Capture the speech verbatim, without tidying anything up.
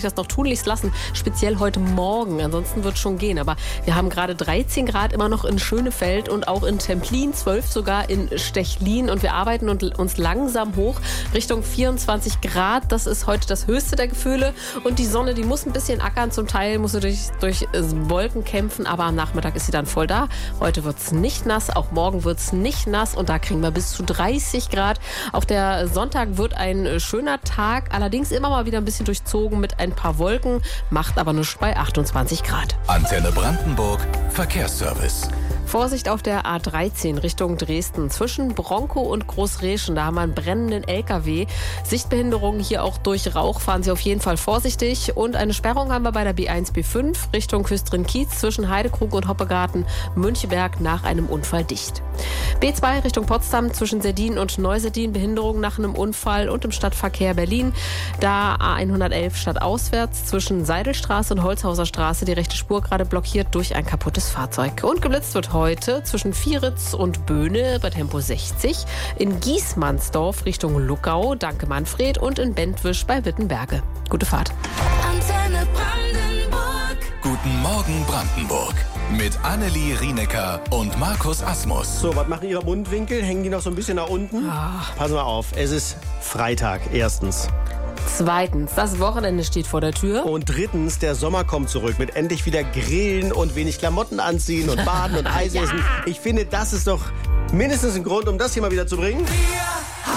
das noch tunlichst lassen, speziell heute Morgen. Ansonsten wird es schon gehen. Aber wir haben gerade dreizehn Grad immer noch in Schönefeld und auch in Templin, zwölf sogar in Stechlin. Und wir arbeiten uns langsam hoch Richtung vierundzwanzig Grad. Das ist heute das höchste der Gefühle. Und die Sonne, die muss ein bisschen ackern. Zum Teil muss sie durch, durch Wolken kämpfen. Aber am Nachmittag ist sie dann voll da. Heute wird es nicht nass. Auch morgen wird es nicht nass. Und da kriegen wir bis zu dreißig Grad. Auch der Sonntag wird ein schöner Tag. Allerdings immer mal wieder ein bisschen durchzogen mit ein paar Wolken. Macht aber nur bei achtundzwanzig Grad. Antenne Brandenburg Verkehrsservice. Vorsicht auf der A dreizehn Richtung Dresden. Zwischen Bronkow und Großreschen, da haben wir einen brennenden L K W. Sichtbehinderung hier auch durch Rauch, fahren Sie auf jeden Fall vorsichtig. Und eine Sperrung haben wir bei der B eins B fünf Richtung Küstrin-Kiez zwischen Heidekrug und Hoppegarten, Müncheberg nach einem Unfall dicht. B zwei Richtung Potsdam zwischen Serdin und Neuseddin, Behinderung nach einem Unfall und im Stadtverkehr Berlin. Da A hundertelf stadtauswärts zwischen Seidelstraße und Holzhauser Straße, die rechte Spur gerade blockiert durch ein kaputtes Fahrzeug. Und geblitzt wird heute zwischen Vieritz und Böhne bei Tempo sechzig, in Giesmannsdorf Richtung Luckau, danke Manfred, und in Bentwisch bei Wittenberge. Gute Fahrt. Antenne Brandenburg. Guten Morgen Brandenburg. Mit Annelie Rienecker und Markus Asmus. So, was machen Ihre Mundwinkel? Hängen die noch so ein bisschen nach unten? Ach. Passen wir auf, es ist Freitag, erstens. Zweitens, das Wochenende steht vor der Tür. Und drittens, der Sommer kommt zurück mit endlich wieder Grillen und wenig Klamotten anziehen und baden und Eis essen. Ich finde, das ist doch mindestens ein Grund, um das hier mal wieder zu bringen. Wir